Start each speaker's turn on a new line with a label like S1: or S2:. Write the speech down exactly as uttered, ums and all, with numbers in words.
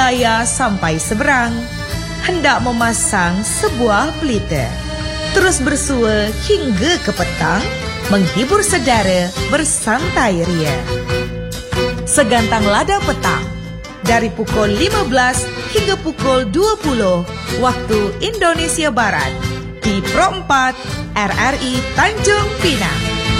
S1: Himalaya sampai seberang, hendak memasang sebuah pelita. Terus bersua hingga ke petang, menghibur saudara bersantai ria. Segantang lada petang, dari pukul lima belas hingga pukul dua puluh waktu Indonesia Barat, di Pro empat R R I Tanjung Pinang.